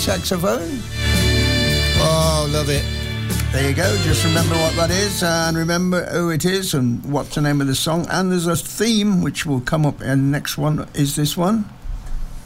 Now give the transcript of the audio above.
saxophone. Oh, love it. There you go. Just remember what that is and remember who it is and what's the name of the song. And there's a theme which will come up in the next one. Is this one?